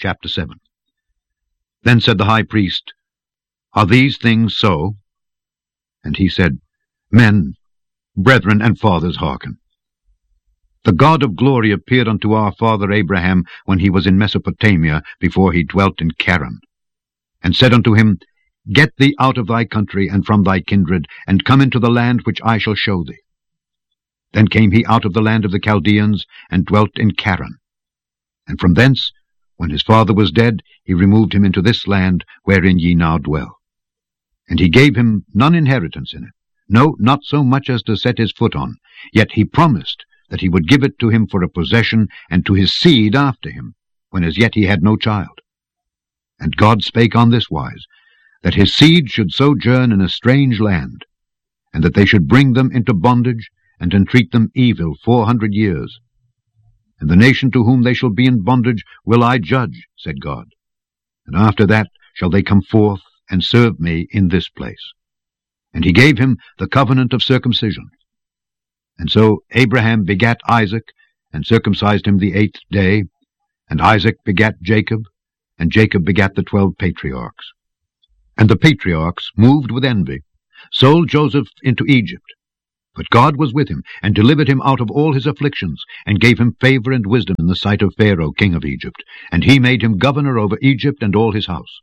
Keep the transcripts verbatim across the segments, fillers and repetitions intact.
chapter seven. Then said the high priest, Are these things so? And he said, Men, brethren, and fathers, hearken. The God of glory appeared unto our father Abraham when he was in Mesopotamia, before he dwelt in Charan, and said unto him, Get thee out of thy country and from thy kindred, and come into the land which I shall show thee. Then came he out of the land of the Chaldeans, and dwelt in Charan. And from thence, when his father was dead, he removed him into this land, wherein ye now dwell. And he gave him none inheritance in it, no, not so much as to set his foot on, yet he promised that he would give it to him for a possession, and to his seed after him, when as yet he had no child. And God spake on this wise, that his seed should sojourn in a strange land, and that they should bring them into bondage, and entreat them evil four hundred years. And the nation to whom they shall be in bondage will I judge, said God. And after that shall they come forth, and serve me in this place. And he gave him the covenant of circumcision. And so Abraham begat Isaac, and circumcised him the eighth day, and Isaac begat Jacob, and Jacob begat the twelve patriarchs. And the patriarchs, moved with envy, sold Joseph into Egypt. But God was with him, and delivered him out of all his afflictions, and gave him favor and wisdom in the sight of Pharaoh king of Egypt, and he made him governor over Egypt and all his house.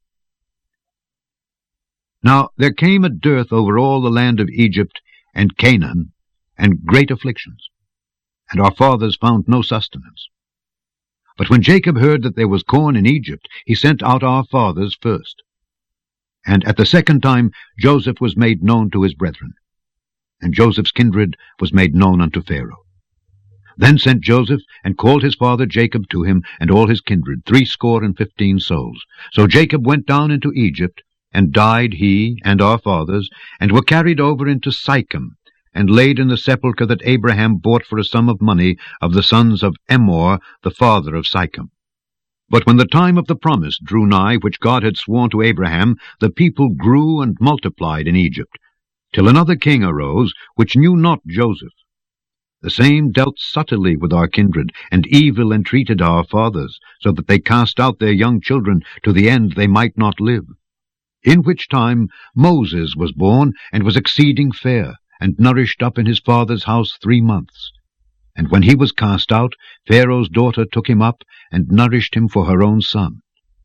Now there came a dearth over all the land of Egypt and Canaan, and great afflictions, and our fathers found no sustenance. But when Jacob heard that there was corn in Egypt, he sent out our fathers first. And at the second time Joseph was made known to his brethren, and Joseph's kindred was made known unto Pharaoh. Then sent Joseph, and called his father Jacob to him, and all his kindred, threescore and fifteen souls. So Jacob went down into Egypt, and died he and our fathers, and were carried over into Sychem, and laid in the sepulchre that Abraham bought for a sum of money of the sons of Emor, the father of Sychem. But when the time of the promise drew nigh, which God had sworn to Abraham, the people grew and multiplied in Egypt, till another king arose, which knew not Joseph. The same dealt subtly with our kindred, and evil entreated our fathers, so that they cast out their young children, to the end they might not live. In which time Moses was born, and was exceeding fair, and nourished up in his father's house three months. And when he was cast out, Pharaoh's daughter took him up, and nourished him for her own son.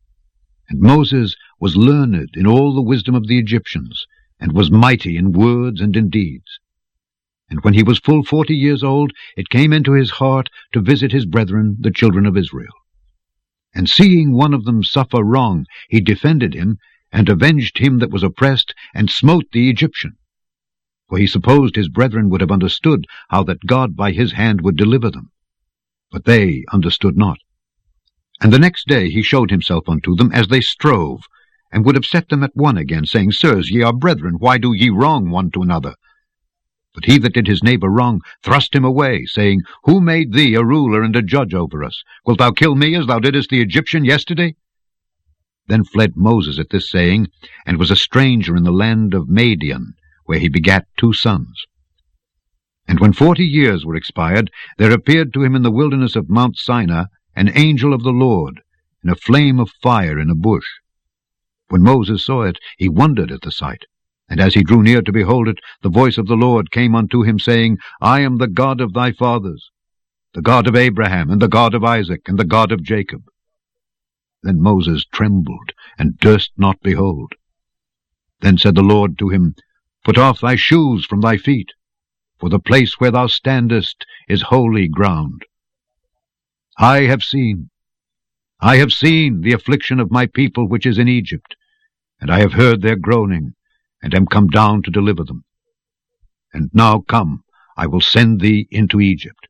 And Moses was learned in all the wisdom of the Egyptians, and was mighty in words and in deeds. And when he was full forty years old, it came into his heart to visit his brethren, the children of Israel. And seeing one of them suffer wrong, he defended him, and avenged him that was oppressed, and smote the Egyptian. For he supposed his brethren would have understood how that God by his hand would deliver them. But they understood not. And the next day he showed himself unto them as they strove, and would have set them at one again, saying, Sirs, ye are brethren, why do ye wrong one to another? But he that did his neighbor wrong thrust him away, saying, Who made thee a ruler and a judge over us? Wilt thou kill me as thou didst the Egyptian yesterday? Then fled Moses at this saying, and was a stranger in the land of Madian, where he begat two sons. And when forty years were expired, there appeared to him in the wilderness of Mount Sinai an angel of the Lord, in a flame of fire in a bush. When Moses saw it, he wondered at the sight. And as he drew near to behold it, the voice of the Lord came unto him, saying, I am the God of thy fathers, the God of Abraham, and the God of Isaac, and the God of Jacob. Then Moses trembled, and durst not behold. Then said the Lord to him, Put off thy shoes from thy feet, for the place where thou standest is holy ground. I have seen, I have seen the affliction of my people which is in Egypt, and I have heard their groaning, and am come down to deliver them. And now come, I will send thee into Egypt.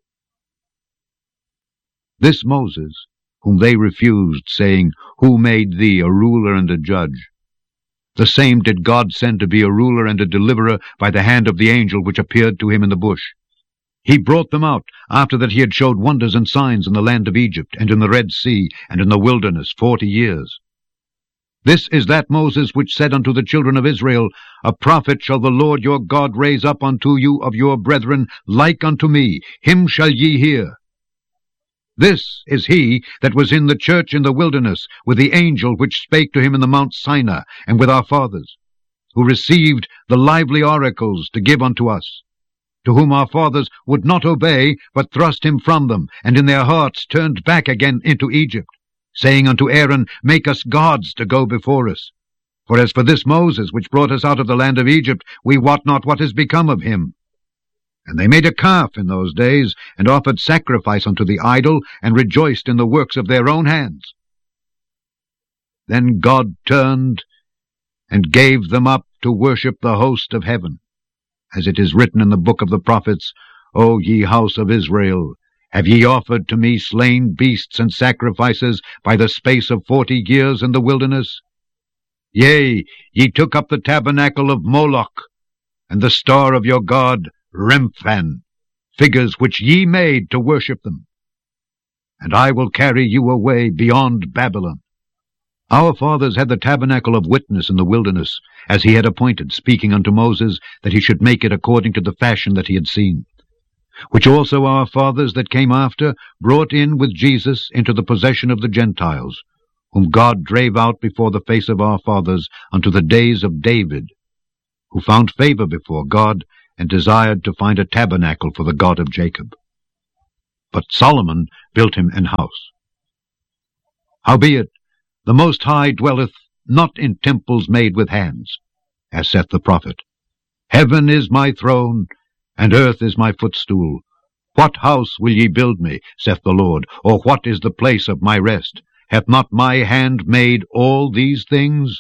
This Moses, whom they refused, saying, Who made thee a ruler and a judge? The same did God send to be a ruler and a deliverer by the hand of the angel which appeared to him in the bush. He brought them out, after that he had showed wonders and signs in the land of Egypt, and in the Red Sea, and in the wilderness forty years. This is that Moses which said unto the children of Israel, A prophet shall the Lord your God raise up unto you of your brethren, like unto me, him shall ye hear. This is he that was in the church in the wilderness, with the angel which spake to him in the Mount Sinai, and with our fathers, who received the lively oracles to give unto us, to whom our fathers would not obey, but thrust him from them, and in their hearts turned back again into Egypt, saying unto Aaron, Make us gods to go before us. For as for this Moses, which brought us out of the land of Egypt, we wot not what is become of him. And they made a calf in those days, and offered sacrifice unto the idol, and rejoiced in the works of their own hands. Then God turned, and gave them up to worship the host of heaven, as it is written in the book of the prophets, O ye house of Israel, have ye offered to me slain beasts and sacrifices by the space of forty years in the wilderness? Yea, ye took up the tabernacle of Moloch, and the star of your god Remphan, figures which ye made to worship them. And I will carry you away beyond Babylon. Our fathers had the tabernacle of witness in the wilderness, as he had appointed, speaking unto Moses, that he should make it according to the fashion that he had seen, which also our fathers that came after brought in with Jesus into the possession of the Gentiles, whom God drave out before the face of our fathers unto the days of David, who found favor before God, and desired to find a tabernacle for the God of Jacob. But Solomon built him an house. Howbeit, the Most High dwelleth not in temples made with hands, as saith the prophet. Heaven is my throne, and earth is my footstool. What house will ye build me, saith the Lord, or what is the place of my rest? Hath not my hand made all these things?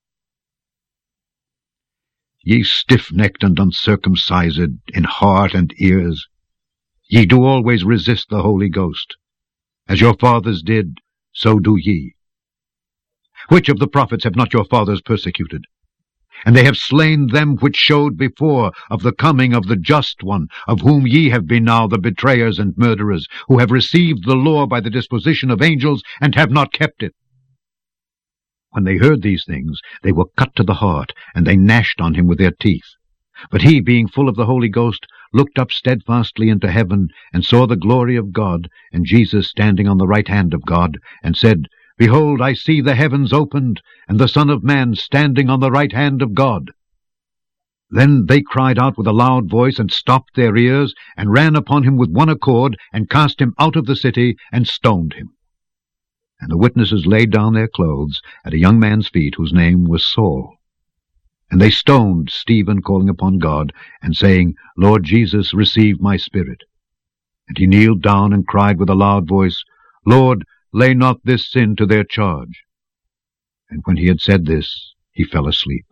Ye stiff-necked and uncircumcised in heart and ears, ye do always resist the Holy Ghost. As your fathers did, so do ye. Which of the prophets have not your fathers persecuted? And they have slain them which showed before of the coming of the Just One, of whom ye have been now the betrayers and murderers, who have received the law by the disposition of angels, and have not kept it. When they heard these things, they were cut to the heart, and they gnashed on him with their teeth. But he, being full of the Holy Ghost, looked up steadfastly into heaven, and saw the glory of God, and Jesus standing on the right hand of God, and said, Behold, I see the heavens opened, and the Son of Man standing on the right hand of God. Then they cried out with a loud voice, and stopped their ears, and ran upon him with one accord, and cast him out of the city, and stoned him. And the witnesses laid down their clothes at a young man's feet, whose name was Saul. And they stoned Stephen, calling upon God, and saying, Lord Jesus, receive my spirit. And he kneeled down and cried with a loud voice, Lord, lay not this sin to their charge. And when he had said this, he fell asleep.